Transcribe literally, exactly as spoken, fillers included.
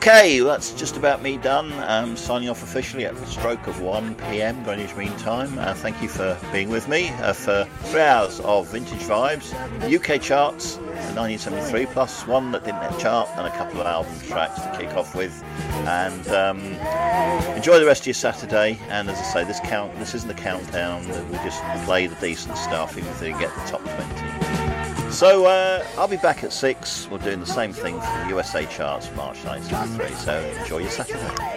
Okay, well, that's just about me done. Um, signing off officially at the stroke of one p m Greenwich Mean Time. Uh, thank you for being with me uh, for three hours of vintage vibes, U K charts, nineteen seventy-three, plus one that didn't chart and a couple of album tracks to kick off with. And um, enjoy the rest of your Saturday. And as I say, this count this isn't a countdown. We just play the decent stuff, even if they get the top twenty. So uh, I'll be back at six. We're doing the same thing for the U S A charts, March nineteen seventy-three. So enjoy your Saturday.